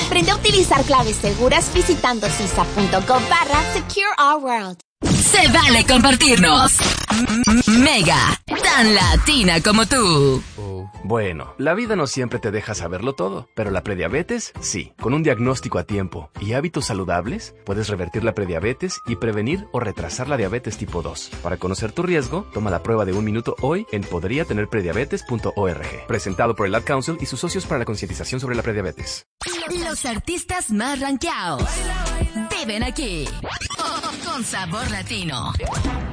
Aprende a utilizar claves seguras visitando sisa.gov/Secure Our World. Se vale compartirnos. Mega, tan latina como tú. Bueno, la vida no siempre te deja saberlo todo, pero la prediabetes, sí. Con un diagnóstico a tiempo y hábitos saludables, puedes revertir la prediabetes y prevenir o retrasar la diabetes tipo 2. Para conocer tu riesgo, toma la prueba de 1 minuto hoy en podriatenerprediabetes.org. Presentado por el Ad Council y sus socios para la concientización sobre la prediabetes. Los artistas más rankeados viven aquí. Con sabor latino.